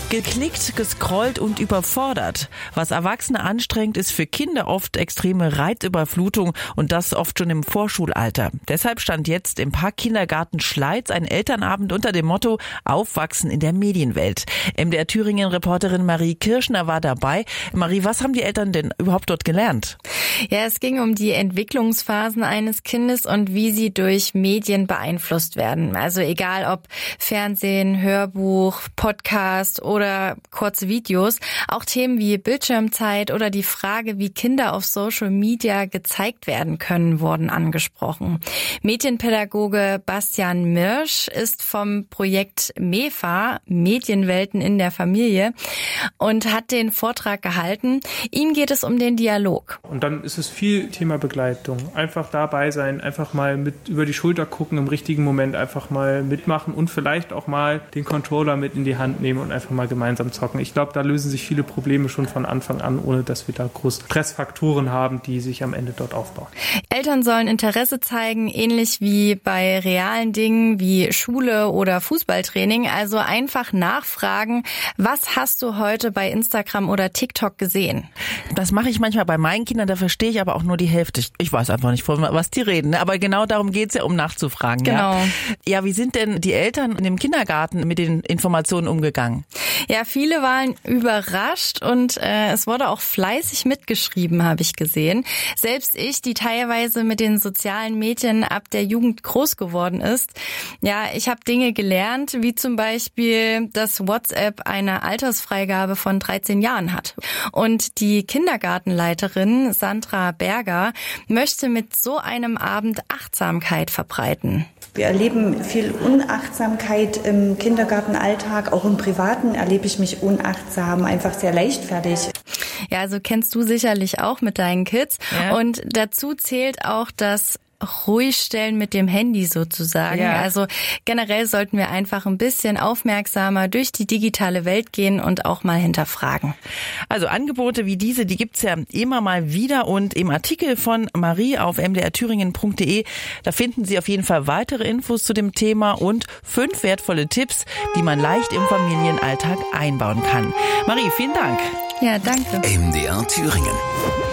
Geklickt, gescrollt und überfordert. Was Erwachsene anstrengt, ist für Kinder oft extreme Reizüberflutung und das oft schon im Vorschulalter. Deshalb stand jetzt im Park Kindergarten Schleiz ein Elternabend unter dem Motto Aufwachsen in der Medienwelt. MDR Thüringen-Reporterin Marie Kirschner war dabei. Marie, was haben die Eltern denn überhaupt dort gelernt? Ja, es ging um die Entwicklungsphasen eines Kindes und wie sie durch Medien beeinflusst werden. Also egal ob Fernsehen, Hörbuch, Podcast oder kurze Videos. Auch Themen wie Bildschirmzeit oder die Frage, wie Kinder auf Social Media gezeigt werden können, wurden angesprochen. Medienpädagoge Bastian Mirsch ist vom Projekt MEFA, Medienwelten in der Familie, und hat den Vortrag gehalten. Ihm geht es um den Dialog. Und dann ist es viel Thema Begleitung. Einfach dabei sein, einfach mal mit über die Schulter gucken, im richtigen Moment einfach mal mitmachen und vielleicht auch mal den Controller mit in die Hand nehmen und einfach mal gemeinsam zocken. Ich glaube, da lösen sich viele Probleme schon von Anfang an, ohne dass wir da groß Stressfaktoren haben, die sich am Ende dort aufbauen. Eltern sollen Interesse zeigen, ähnlich wie bei realen Dingen wie Schule oder Fußballtraining. Also einfach nachfragen, was hast du heute bei Instagram oder TikTok gesehen? Das mache ich manchmal bei meinen Kindern, da verstehe ich aber auch nur die Hälfte. Ich weiß einfach nicht, von was die reden. Aber genau darum geht's ja, um nachzufragen. Genau. Ja, wie sind denn die Eltern in dem Kindergarten mit den Informationen umgegangen? Ja, viele waren überrascht und es wurde auch fleißig mitgeschrieben, habe ich gesehen. Selbst ich, die teilweise mit den sozialen Medien ab der Jugend groß geworden ist. Ja, ich habe Dinge gelernt, wie zum Beispiel, dass WhatsApp eine Altersfreigabe von 13 Jahren hat. Und die Kindergartenleiterin Sandra Berger möchte mit so einem Abend Achtsamkeit verbreiten. Wir erleben viel Unachtsamkeit im Kindergartenalltag, auch im Privaten erlebe ich mich unachtsam, einfach sehr leichtfertig. Ja, also kennst du sicherlich auch mit deinen Kids. Ja. Und dazu zählt auch das Ruhigstellen mit dem Handy sozusagen. Ja. Also generell sollten wir einfach ein bisschen aufmerksamer durch die digitale Welt gehen und auch mal hinterfragen. Also Angebote wie diese, die gibt's ja immer mal wieder, und im Artikel von Marie auf mdrthüringen.de, da finden Sie auf jeden Fall weitere Infos zu dem Thema und 5 wertvolle Tipps, die man leicht im Familienalltag einbauen kann. Marie, vielen Dank. Ja, danke. MDR Thüringen.